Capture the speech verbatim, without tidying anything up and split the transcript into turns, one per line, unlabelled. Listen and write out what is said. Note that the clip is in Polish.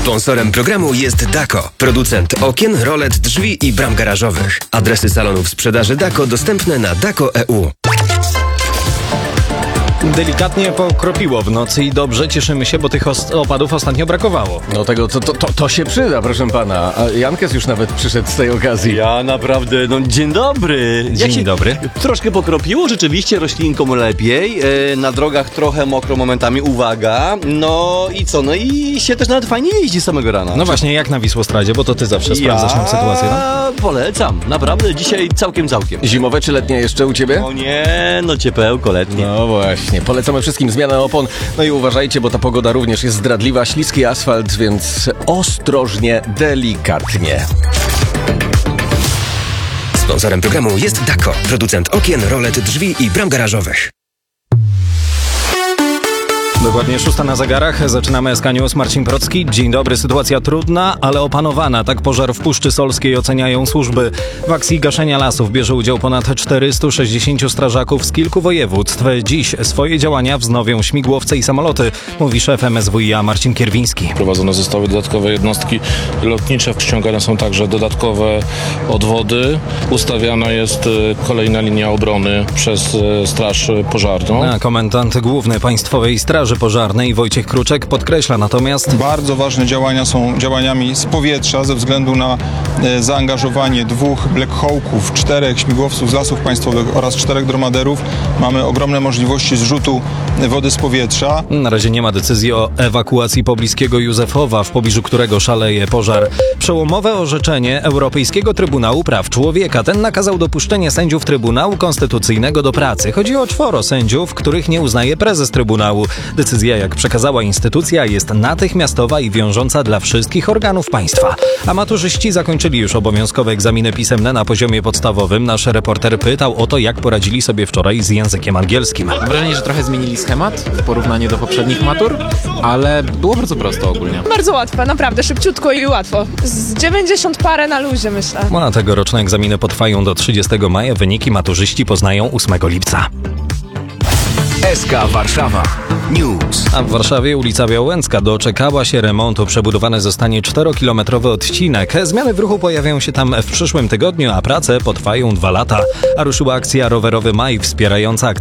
Sponsorem programu jest Dako, producent okien, rolet, drzwi i bram garażowych. Adresy salonów sprzedaży Dako dostępne na dako kropka e u.
Delikatnie pokropiło w nocy i dobrze, cieszymy się, bo tych os- opadów ostatnio brakowało.
No tego, to, to, to, to się przyda, proszę pana. A Jankes już nawet przyszedł z tej okazji.
Ja naprawdę, no dzień dobry.
Dzień
Jak się
dobry.
Troszkę pokropiło, rzeczywiście roślinkom lepiej. E, na drogach trochę mokro momentami, uwaga. No i co, no i się też nawet fajnie jeździ samego rana.
No właśnie, jak na Wisłostradzie, bo to ty zawsze sprawdzasz nam sytuację, no?
Polecam, naprawdę dzisiaj całkiem, całkiem.
Zimowe czy letnie jeszcze u ciebie?
O nie, no ciepełko letnie.
No właśnie, polecamy wszystkim zmianę opon. No i uważajcie, bo ta pogoda również jest zdradliwa, śliski asfalt, więc ostrożnie, delikatnie.
Sponsorem programu jest Dako, producent okien, rolet, drzwi i bram garażowych.
Dokładnie szósta na zegarach. Zaczynamy S K News. Marcin Procki. Dzień dobry. Sytuacja trudna, ale opanowana. Tak pożar w Puszczy Solskiej oceniają służby. W akcji gaszenia lasów bierze udział ponad czterystu sześćdziesięciu strażaków z kilku województw. Dziś swoje działania wznowią śmigłowce i samoloty, mówi szef M S W i A Marcin Kierwiński.
Prowadzone zostały dodatkowe jednostki lotnicze, ściągane są także dodatkowe odwody. Ustawiana jest kolejna linia obrony przez Straż Pożarną.
A komendant główny Państwowej Straży Pożarnej Wojciech Kruczek podkreśla natomiast...
Bardzo ważne działania są działaniami z powietrza ze względu na e, zaangażowanie dwóch Black Hawków, czterech śmigłowców z Lasów Państwowych oraz czterech dromaderów. Mamy ogromne możliwości zrzutu wody z powietrza.
Na razie nie ma decyzji o ewakuacji pobliskiego Józefowa, w pobliżu którego szaleje pożar. Przełomowe orzeczenie Europejskiego Trybunału Praw Człowieka. Ten nakazał dopuszczenie sędziów Trybunału Konstytucyjnego do pracy. Chodzi o czworo sędziów, których nie uznaje prezes Trybunału. Decyzja, jak przekazała instytucja, jest natychmiastowa i wiążąca dla wszystkich organów państwa. A maturzyści zakończyli już obowiązkowe egzaminy pisemne na poziomie podstawowym. Nasz reporter pytał o to, jak poradzili sobie wczoraj z językiem angielskim.
Mam wrażenie, że trochę zmienili schemat w porównaniu do poprzednich matur, ale było bardzo prosto ogólnie.
Bardzo łatwe, naprawdę szybciutko i łatwo. Z dziewięćdziesiąt parę na luzie, myślę.
A tegoroczne egzaminy potrwają do trzydziestego maja. Wyniki maturzyści poznają ósmego lipca.
S K Warszawa News.
A w Warszawie ulica Białęcka doczekała się remontu. Przebudowany zostanie czterokilometrowy odcinek. Zmiany w ruchu pojawią się tam w przyszłym tygodniu, a prace potrwają dwa lata. A ruszyła akcja Rowerowy Maj wspierająca akcję